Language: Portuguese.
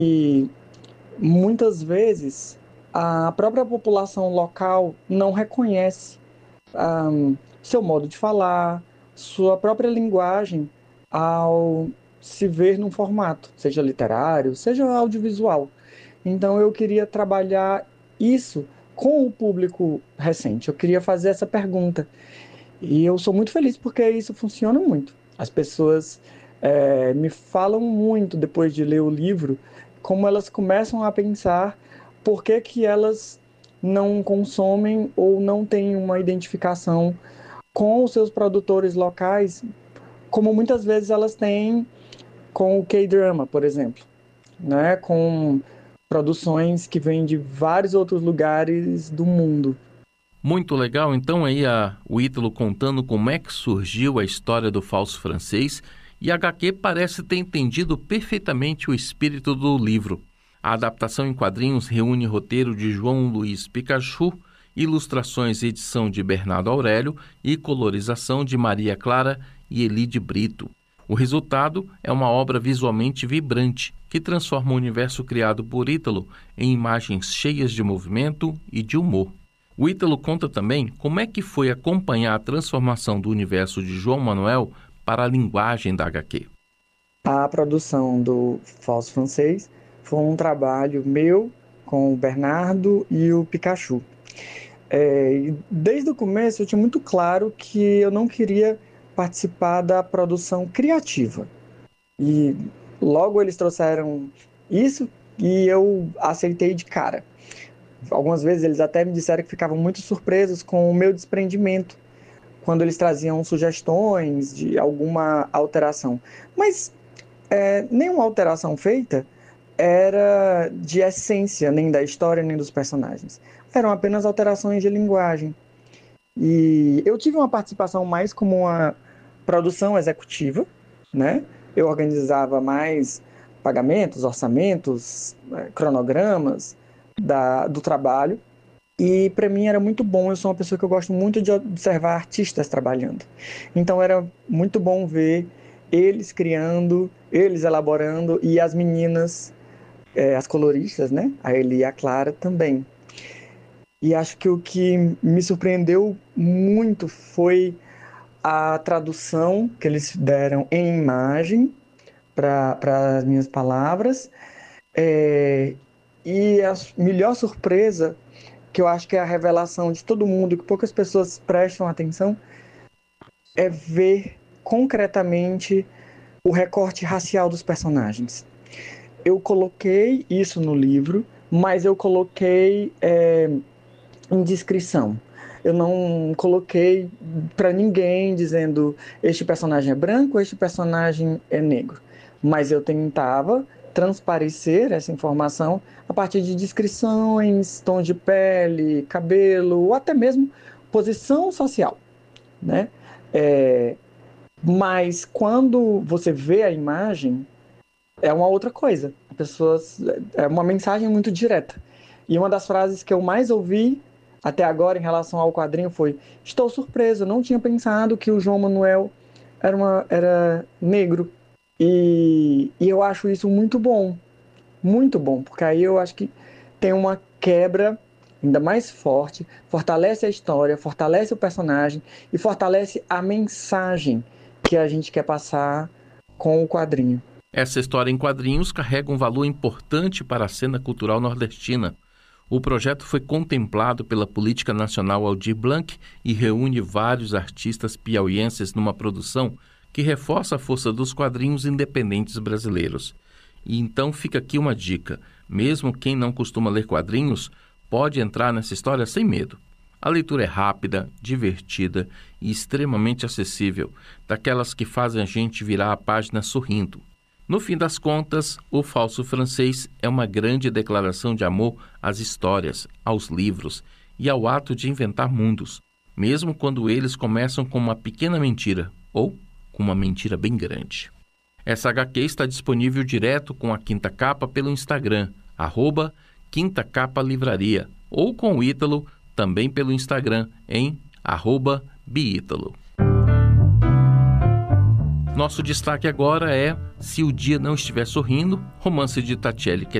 E muitas vezes a própria população local não reconhece seu modo de falar, sua própria linguagem ao se ver num formato, seja literário, seja audiovisual. Então eu queria trabalhar isso com o público recente. Eu queria fazer essa pergunta. E eu sou muito feliz porque isso funciona muito. As pessoas me falam muito depois de ler o livro, como elas começam a pensar por que que elas não consomem ou não têm uma identificação com os seus produtores locais, como muitas vezes elas têm com o K-drama, por exemplo, né? Com produções que vêm de vários outros lugares do mundo. Muito legal, então aí o Ítalo contando como é que surgiu a história do falso francês, e a HQ parece ter entendido perfeitamente o espírito do livro. A adaptação em quadrinhos reúne roteiro de João Luiz Pikachu, ilustrações e edição de Bernardo Aurélio e colorização de Maria Clara e Elide Brito. O resultado é uma obra visualmente vibrante, que transforma o universo criado por Ítalo em imagens cheias de movimento e de humor. O Ítalo conta também como é que foi acompanhar a transformação do universo de João Manuel para a linguagem da HQ. A produção do Falso Francês foi um trabalho meu com o Bernardo e o Pikachu. E desde o começo eu tinha muito claro que eu não queria participar da produção criativa. E logo eles trouxeram isso e eu aceitei de cara. Algumas vezes eles até me disseram que ficavam muito surpresos com o meu desprendimento quando eles traziam sugestões de alguma alteração. Mas nenhuma alteração feita era de essência, nem da história, nem dos personagens. Eram apenas alterações de linguagem. E eu tive uma participação mais como uma produção executiva, né? Eu organizava mais pagamentos, orçamentos, cronogramas do trabalho. E para mim era muito bom. Eu sou uma pessoa que eu gosto muito de observar artistas trabalhando. Então era muito bom ver eles criando, eles elaborando e as meninas, as coloristas, né? A Eli e a Clara também. E acho que o que me surpreendeu muito foi a tradução que eles deram em imagem para as minhas palavras. É, e a melhor surpresa, que eu acho que é a revelação de todo mundo, que poucas pessoas prestam atenção, é ver concretamente o recorte racial dos personagens. Eu coloquei isso no livro, mas eu coloquei em descrição. Eu não coloquei para ninguém dizendo este personagem é branco, este personagem é negro. Mas eu tentava transparecer essa informação a partir de descrições, tom de pele, cabelo, ou até mesmo posição social, né? É, mas quando você vê a imagem, é uma outra coisa. A pessoa, é uma mensagem muito direta. E uma das frases que eu mais ouvi até agora em relação ao quadrinho foi: estou surpreso, não tinha pensado que o João Manuel era negro. E eu acho isso muito bom, porque aí eu acho que tem uma quebra ainda mais forte, fortalece a história, fortalece o personagem e fortalece a mensagem que a gente quer passar com o quadrinho. Essa história em quadrinhos carrega um valor importante para a cena cultural nordestina. O projeto foi contemplado pela Política Nacional Aldir Blanc e reúne vários artistas piauienses numa produção que reforça a força dos quadrinhos independentes brasileiros. E então fica aqui uma dica: mesmo quem não costuma ler quadrinhos pode entrar nessa história sem medo. A leitura é rápida, divertida e extremamente acessível, daquelas que fazem a gente virar a página sorrindo. No fim das contas, O Falso Francês é uma grande declaração de amor às histórias, aos livros e ao ato de inventar mundos, mesmo quando eles começam com uma pequena mentira ou com uma mentira bem grande. Essa HQ está disponível direto com a Quinta Capa pelo Instagram, @Quinta Capa Livraria, ou com o Ítalo também pelo Instagram em @biítalo. Nosso destaque agora é Se o Dia Não Estiver Sorrindo, romance de Tatyele